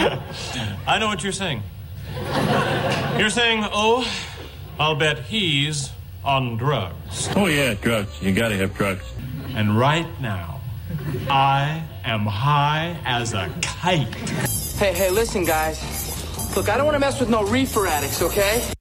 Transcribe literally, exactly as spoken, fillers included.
I know what you're saying. You're saying, oh, I'll bet he's on drugs. Oh, yeah, drugs. You gotta have drugs. And right now, I am high as a kite. Hey, hey, listen, guys. Look, I don't want to mess with no reefer addicts, okay?